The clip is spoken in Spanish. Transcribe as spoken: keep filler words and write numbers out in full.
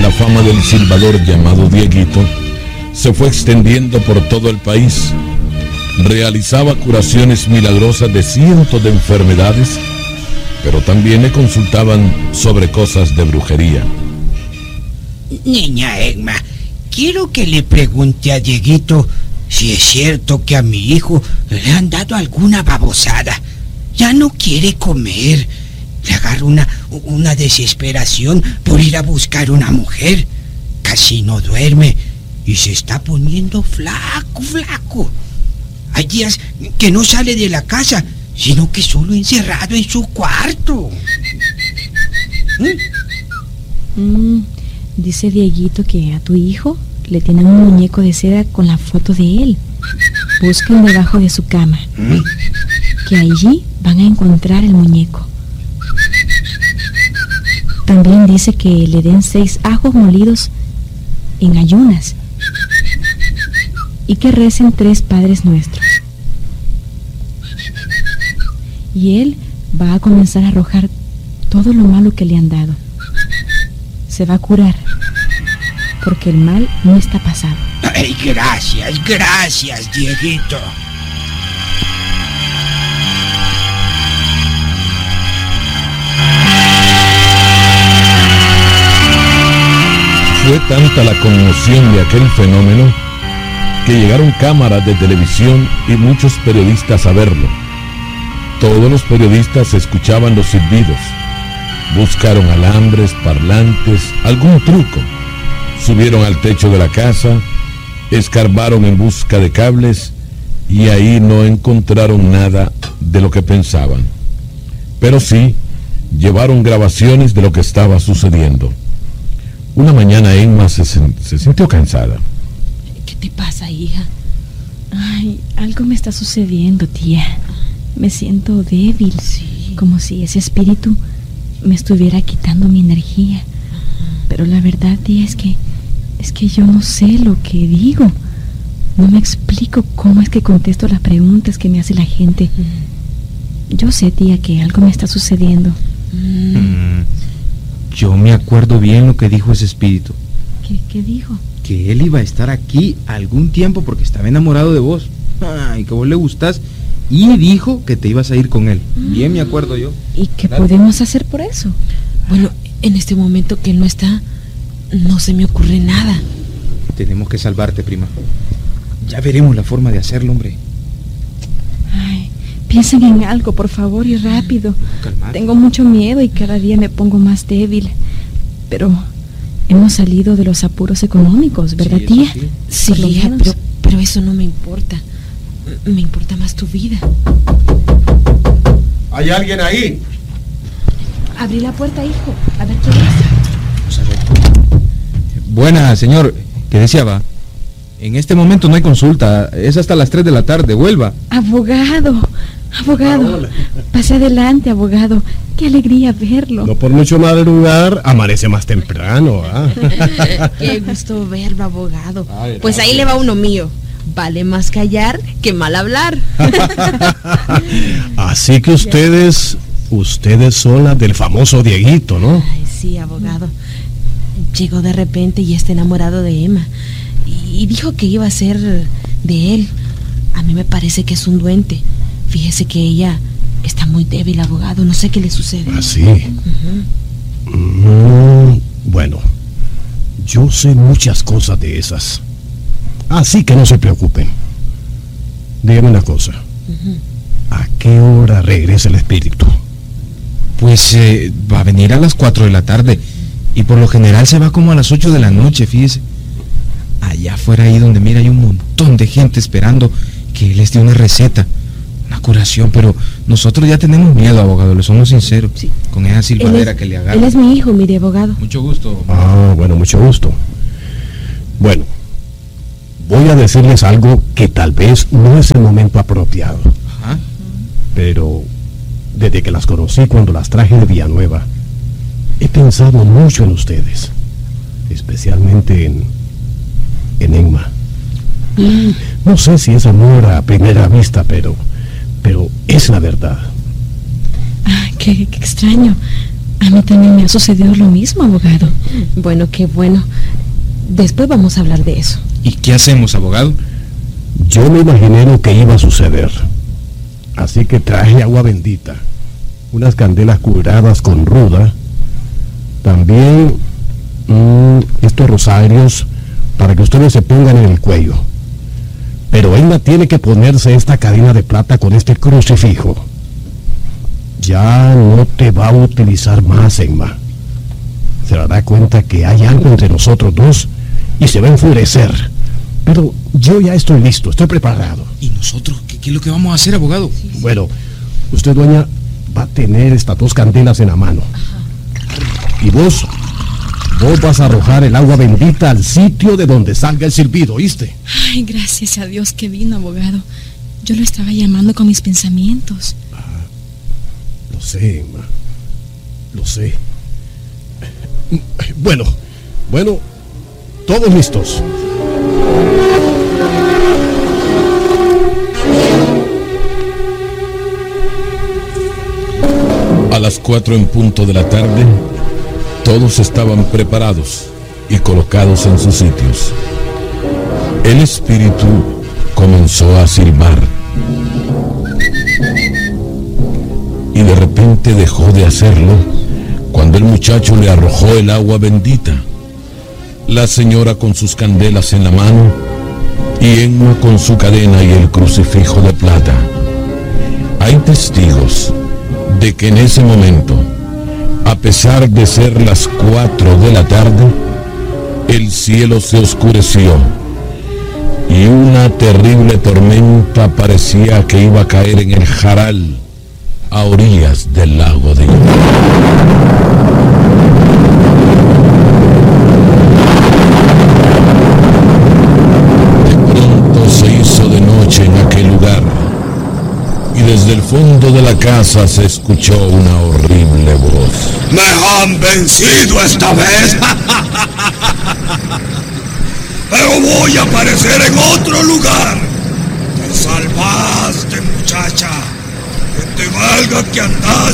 la fama del silbador llamado Dieguito se fue extendiendo por todo el país. Realizaba curaciones milagrosas de cientos de enfermedades, pero también le consultaban sobre cosas de brujería. Niña Egma, quiero que le pregunte a Dieguito si es cierto que a mi hijo le han dado alguna babosada. Ya no quiere comer. Le agarra una, una desesperación por ir a buscar una mujer. Casi no duerme y se está poniendo flaco, flaco. Hay días que no sale de la casa, sino que solo encerrado en su cuarto. ¿Mm? Mm, dice Dieguito que a tu hijo le tienen un muñeco de seda con la foto de él. Busquen debajo de su cama. ¿Mm? Que allí van a encontrar el muñeco. También dice que le den seis ajos molidos en ayunas y que recen tres Padres Nuestros. Y él va a comenzar a arrojar todo lo malo que le han dado. Se va a curar, porque el mal no está pasado. Ay, gracias, gracias, Dieguito. Fue tanta la conmoción de aquel fenómeno que llegaron cámaras de televisión y muchos periodistas a verlo. Todos los periodistas escuchaban los silbidos. Buscaron alambres, parlantes, algún truco. Subieron al techo de la casa, escarbaron en busca de cables y ahí no encontraron nada de lo que pensaban. Pero sí, llevaron grabaciones de lo que estaba sucediendo. Una mañana Emma se, se sintió cansada. ¿Qué te pasa, hija? Ay, algo me está sucediendo, tía. Me siento débil, sí. Como si ese espíritu me estuviera quitando mi energía. Uh-huh. Pero la verdad, tía, es que es que yo no sé lo que digo. No me explico cómo es que contesto las preguntas que me hace la gente. Uh-huh. Yo sé, tía, que algo me está sucediendo. Uh-huh. Mm. Yo me acuerdo bien lo que dijo ese espíritu. ¿Qué, qué dijo? Que él iba a estar aquí algún tiempo porque estaba enamorado de vos. Ay, que vos le gustás. Y dijo que te ibas a ir con él. Mm. Bien me acuerdo yo. ¿Y qué claro. podemos hacer por eso? Bueno, en este momento que él no está, no se me ocurre nada. Tenemos que salvarte, prima. Ya veremos la forma de hacerlo, hombre. Ay, piensen en algo, por favor, y rápido. Calmate. Tengo mucho miedo y cada día me pongo más débil. Pero hemos salido de los apuros económicos, ¿verdad, sí, tía? Sí, sí, hija, pero, pero eso no me importa. Me importa más tu vida. ¿Hay alguien ahí? Abrí la puerta, hijo. A ver qué es. Vamos a ver. Buena, señor. ¿Qué deseaba? En este momento no hay consulta. Es hasta las tres de la tarde. Vuelva. Abogado. Abogado. Ah, pase adelante, abogado. Qué alegría verlo. No por mucho madrugar, amanece más temprano. ¿Ah? Qué gusto verlo, abogado. Ay, pues ahí le va uno mío. Vale más callar que mal hablar. Así que ustedes, ustedes son las del famoso Dieguito, ¿no? Ay, sí, abogado. Llegó de repente y está enamorado de Emma. Y dijo que iba a ser de él. A mí me parece que es un duende. Fíjese que ella está muy débil, abogado. No sé qué le sucede. ¿Ah, sí? Uh-huh. Mm, bueno, yo sé muchas cosas de esas. Así que no se preocupen. Dígame una cosa. Uh-huh. ¿A qué hora regresa el espíritu? Pues eh, va a venir a las cuatro de la tarde. Y por lo general se va como a las ocho de la noche, fíjese. Allá afuera ahí donde mira hay un montón de gente esperando que él les dé una receta, una curación, pero nosotros ya tenemos miedo, abogado, le somos sinceros. Sí. Con esa silbadera es, que le agarra. Él es mi hijo, mire, abogado. Mucho gusto. Ah, bueno, mucho gusto. Bueno, voy a decirles algo que tal vez no es el momento apropiado. Ajá. Pero desde que las conocí cuando las traje de Villanueva, he pensado mucho en ustedes, especialmente en, en Emma. Mm. No sé si es amor a primera vista, pero, pero es la verdad. Ah, qué, qué extraño. A mí también me ha sucedido lo mismo, abogado. Bueno, qué bueno. Después vamos a hablar de eso. ¿Y qué hacemos, abogado? Yo me imaginé lo que iba a suceder. Así que traje agua bendita, unas candelas curadas con ruda, también mmm, estos rosarios para que ustedes se pongan en el cuello. Pero Emma tiene que ponerse esta cadena de plata con este crucifijo. Ya no te va a utilizar más, Emma. Se dará cuenta que hay algo entre nosotros dos y se va a enfurecer. Pero yo ya estoy listo, estoy preparado. ¿Y nosotros? ¿Qué, qué es lo que vamos a hacer, abogado? Sí, sí. Bueno, usted, doña, va a tener estas dos candelas en la mano. Ajá. Y vos, vos vas a arrojar el agua bendita al sitio de donde salga el silbido, ¿oíste? Ay, gracias a Dios que vino, abogado. Yo lo estaba llamando con mis pensamientos. Ah, lo sé, Emma. Lo sé. Bueno, bueno, todos listos. A las cuatro en punto de la tarde, todos estaban preparados y colocados en sus sitios. El espíritu comenzó a silbar y de repente dejó de hacerlo cuando el muchacho le arrojó el agua bendita. La señora con sus candelas en la mano y Emma con su cadena y el crucifijo de plata. Hay testigos de que en ese momento, a pesar de ser las cuatro de la tarde, el cielo se oscureció y una terrible tormenta parecía que iba a caer en el Jaral, a orillas del lago de Yucatán. De pronto se hizo de noche en aquel lugar y desde el fondo de la casa se escuchó una horrible voz. ¡Me han vencido esta vez! ¡Pero voy a aparecer en otro lugar! ¡Te salvaste, muchacha! ¡Que te valga que andas